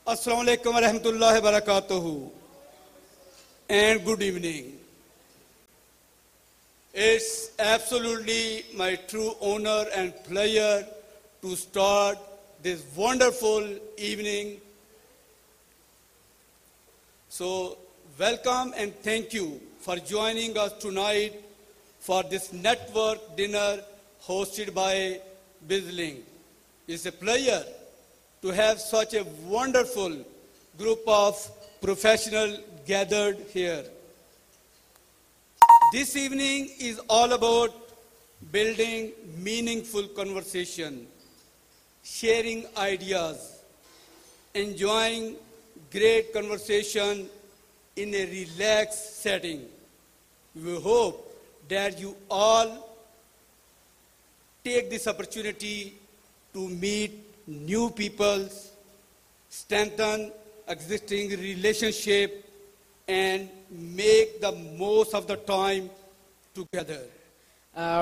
Assalamu alaikum wa rahmatullahi wa barakatuhu and good evening. It's absolutely my true honor and pleasure to start this wonderful evening. So welcome and thank you for joining us tonight for this network dinner hosted by BizLink. It's a pleasure to have such a wonderful group of professionals gathered here. This evening is all about building meaningful conversation, sharing ideas, enjoying great conversation in a relaxed setting. We hope that you all take this opportunity to meet new people, strengthen existing relationship, and make the most of the time together.